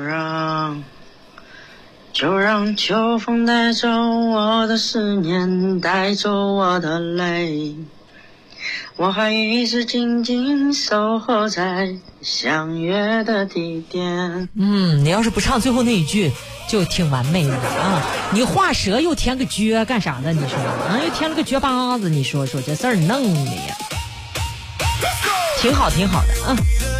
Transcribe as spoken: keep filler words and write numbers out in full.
让就让秋风带走我的思念，带走我的泪，我还一直静静守候在相约的地点。 嗯，你要是不唱最后那一句就挺完美的啊！你画蛇又添个撅干啥呢？你说啊，又添了个撅巴子，你说说这事儿弄的呀，挺好挺好的啊。